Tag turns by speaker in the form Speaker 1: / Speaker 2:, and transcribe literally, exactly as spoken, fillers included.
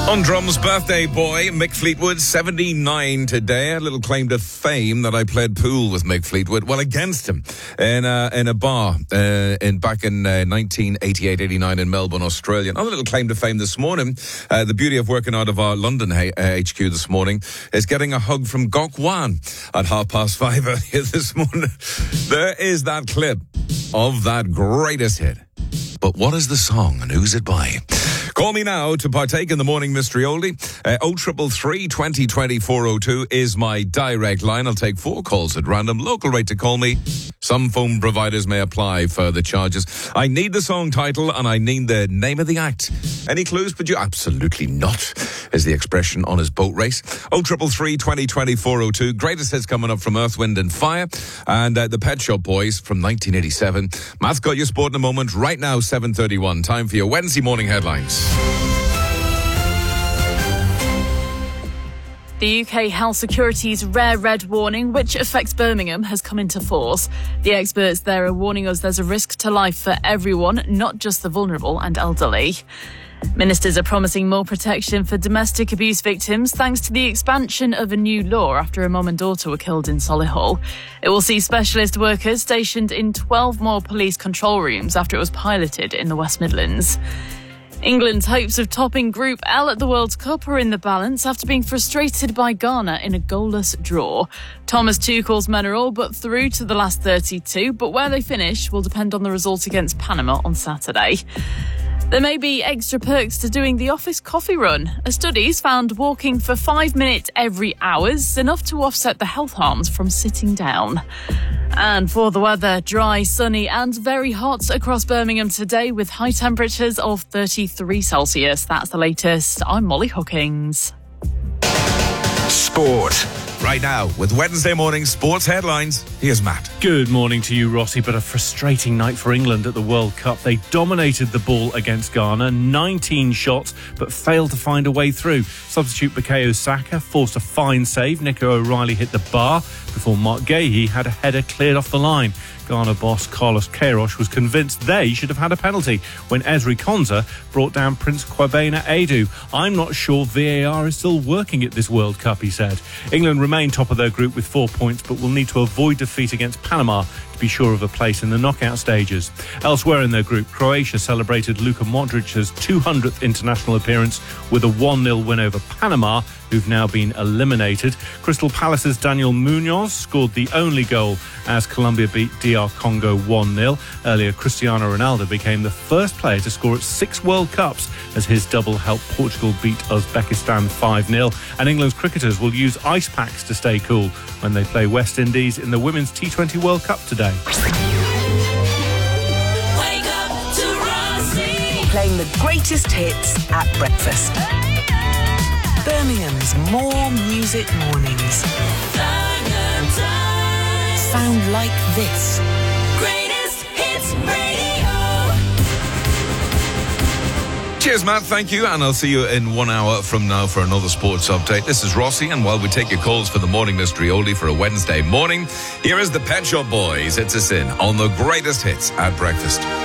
Speaker 1: On drums, birthday boy Mick Fleetwood, seventy-nine today. A little claim to fame that I played pool with Mick Fleetwood, well, against him, in a, in a bar uh, in back in uh, nineteen eighty-eight eighty-nine in Melbourne, Australia. Another little claim to fame this morning. Uh, the beauty of working out of our London uh, H Q this morning is getting a hug from Gok Wan at half past five earlier this morning. There is that clip of that greatest hit. But what is the song and who's it by? Call me now to partake in the morning mystery oldie. Uh, oh triple three, twenty, twenty, four oh two is my direct line. I'll take four calls at random. Local rate to call me. Some phone providers may apply further charges. I need the song title and I need the name of the act. Any clues, but you absolutely not, is the expression on his boat race. oh triple three, twenty, twenty, four oh two. Greatest hits coming up from Earth, Wind and Fire and uh, the Pet Shop Boys from nineteen eighty-seven. Matt's got your sport in a moment. Right now, seven thirty-one. Time for your Wednesday morning headlines.
Speaker 2: The U K Health Security's rare red warning, which affects Birmingham, has come into force. The experts there are warning us there's a risk to life for everyone, not just the vulnerable and elderly. Ministers are promising more protection for domestic abuse victims thanks to the expansion of a new law after a mum and daughter were killed in Solihull. It will see specialist workers stationed in twelve more police control rooms after it was piloted in the West Midlands. England's hopes of topping Group L at the World Cup are in the balance after being frustrated by Ghana in a goalless draw. Thomas Tuchel's men are all but through to the last thirty-two, but where they finish will depend on the result against Panama on Saturday. There may be extra perks to doing the office coffee run. A study's found walking for five minutes every hour is enough to offset the health harms from sitting down. And for the weather, dry, sunny and very hot across Birmingham today with high temperatures of thirty-three Celsius. That's the latest. I'm Molly Hookings.
Speaker 1: Sport. Right now, with Wednesday morning sports headlines, here's Matt.
Speaker 3: Good morning to you, Rossi, but a frustrating night for England at the World Cup. They dominated the ball against Ghana, nineteen shots, but failed to find a way through. Substitute Bukayo Saka forced a fine save. Nico O'Reilly hit the bar before Mark Gahey had a header cleared off the line. Ghana boss Carlos Queiroz was convinced they should have had a penalty when Ezri Konsa brought down Prince Kwabena Edu. I'm not sure V A R is still working at this World Cup, he said. England remain top of their group with four points, but will need to avoid defeat against Panama to be sure of a place in the knockout stages. Elsewhere in their group, Croatia celebrated Luka Modric's two hundredth international appearance with a one nil win over Panama, who've now been eliminated. Crystal Palace's Daniel Munoz scored the only goal as Colombia beat D R Congo one nil. Earlier, Cristiano Ronaldo became the first player to score at six World Cups as his double helped Portugal beat Uzbekistan five nil. And England's cricketers will use ice packs to stay cool when they play West Indies in the Women's T twenty World Cup today.
Speaker 4: Wake up to Rossi. Playing the greatest hits at breakfast. Birmingham's More Music Mornings. Sound like this. Greatest Hits Radio.
Speaker 1: Cheers, Matt. Thank you. And I'll see you in one hour from now for another sports update. This is Rossi, and while we take your calls for the morning mystery oldie for a Wednesday morning, here is the Pet Shop Boys. It's a sin on the greatest hits at breakfast.